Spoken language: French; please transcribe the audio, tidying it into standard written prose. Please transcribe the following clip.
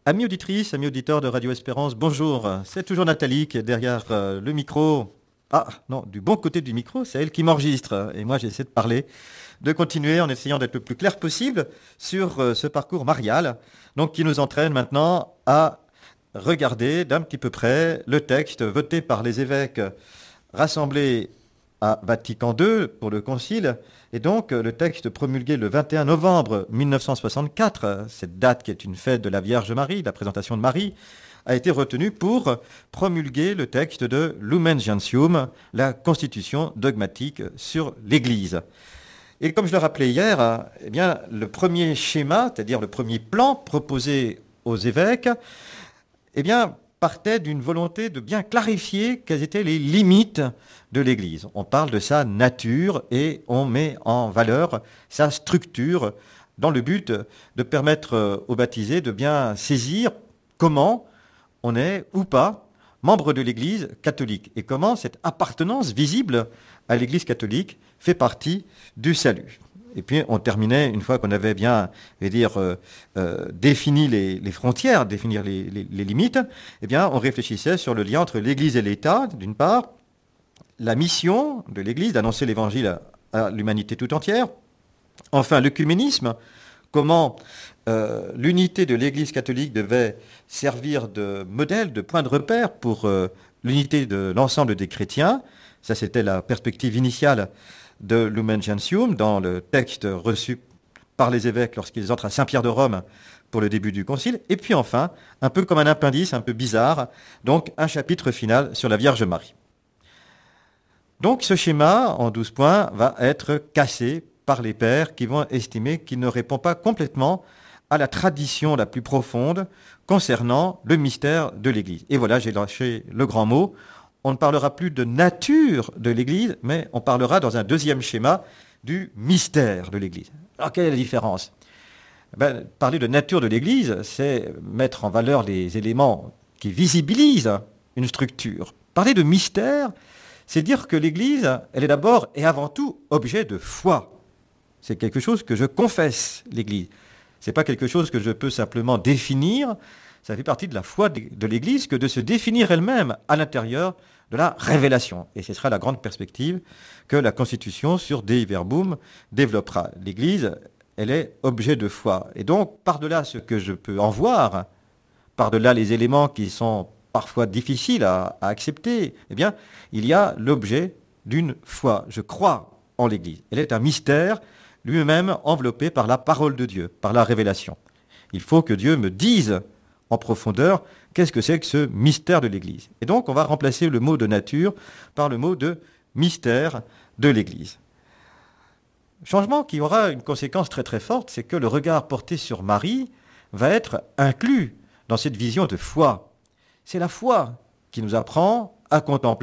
Amis auditrices, amis auditeurs de Radio Espérance, bonjour. C'est toujours Nathalie qui est derrière le micro. Ah non, du bon côté du micro, c'est elle qui m'enregistre. Et moi, j'essaie de parler, de continuer en essayant d'être le plus clair possible sur ce parcours marial, donc qui nous entraîne maintenant à regarder d'un petit peu près le texte voté par les évêques rassemblés à Vatican II pour le Concile, et donc le texte promulgué le 21 novembre 1964, cette date qui est une fête de la Vierge Marie, de la présentation de Marie, a été retenu pour promulguer le texte de Lumen Gentium, la constitution dogmatique sur l'Église. Et comme je le rappelais hier, eh bien, le premier schéma, c'est-à-dire le premier plan proposé aux évêques, eh bien, partait d'une volonté de bien clarifier quelles étaient les limites de l'Église. On parle de sa nature et on met en valeur sa structure dans le but de permettre aux baptisés de bien saisir comment on est ou pas membre de l'Église catholique et comment cette appartenance visible à l'Église catholique fait partie du salut. Et puis on terminait, une fois qu'on avait bien défini les frontières, définir les limites, eh bien on réfléchissait sur le lien entre l'Église et l'État, d'une part, la mission de l'Église d'annoncer l'Évangile à l'humanité tout entière, enfin l'œcuménisme, comment l'unité de l'Église catholique devait servir de modèle, de point de repère pour l'unité de l'ensemble des chrétiens. Ça, c'était la perspective initiale de Lumen Gentium dans le texte reçu par les évêques lorsqu'ils entrent à Saint-Pierre de Rome pour le début du Concile. Et puis enfin, un peu comme un appendice, un peu bizarre, donc un chapitre final sur la Vierge Marie. Donc ce schéma, en 12 points, va être cassé par les pères qui vont estimer qu'il ne répond pas complètement à la tradition la plus profonde concernant le mystère de l'Église. Et voilà, j'ai lâché le grand mot. On ne parlera plus de nature de l'Église, mais on parlera dans un deuxième schéma du mystère de l'Église. Alors quelle est la différence ? Parler de nature de l'Église, c'est mettre en valeur les éléments qui visibilisent une structure. Parler de mystère, c'est dire que l'Église, elle est d'abord et avant tout objet de foi. C'est quelque chose que je confesse, l'Église. Ce n'est pas quelque chose que je peux simplement définir. Ça fait partie de la foi de l'Église que de se définir elle-même à l'intérieur de la révélation. Et ce sera la grande perspective que la Constitution sur Dei Verbum développera. L'Église, elle est objet de foi. Et donc, par-delà ce que je peux en voir, par-delà les éléments qui sont parfois difficiles à accepter, eh bien, il y a l'objet d'une foi. Je crois en l'Église. Elle est un mystère lui-même enveloppé par la parole de Dieu, par la révélation. Il faut que Dieu me dise en profondeur qu'est-ce que c'est que ce mystère de l'Église. Et donc, on va remplacer le mot de nature par le mot de mystère de l'Église. Changement qui aura une conséquence très très forte, c'est que le regard porté sur Marie va être inclus dans cette vision de foi. C'est la foi qui nous apprend à contempler